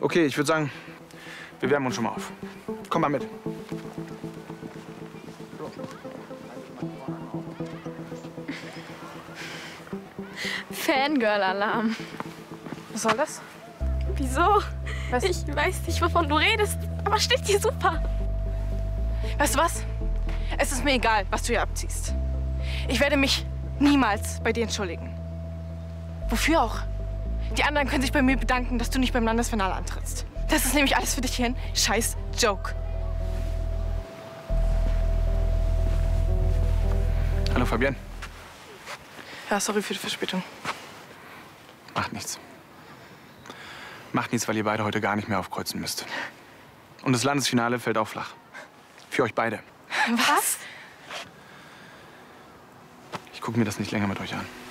Okay, ich würde sagen, wir wärmen uns schon mal auf. Komm mal mit. Fangirl-Alarm. Was soll das? Wieso? Was? Ich weiß nicht, wovon du redest, aber steht dir super. Weißt du was? Es ist mir egal, was du hier abziehst. Ich werde mich niemals bei dir entschuldigen. Wofür auch? Die anderen können sich bei mir bedanken, dass du nicht beim Landesfinale antrittst. Das ist nämlich alles für dich hier ein scheiß Joke. Hallo, Fabienne. Ja, sorry für die Verspätung. Macht nichts. Macht nichts, weil ihr beide heute gar nicht mehr aufkreuzen müsst. Und das Landesfinale fällt auch flach. Für euch beide. Was? Ich gucke mir das nicht länger mit euch an.